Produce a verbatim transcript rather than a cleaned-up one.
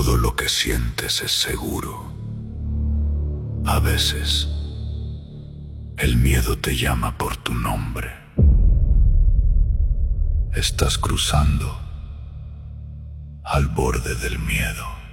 todo lo que sientes es seguro. A veces, el miedo te llama por tu nombre. Estás cruzando al borde del miedo.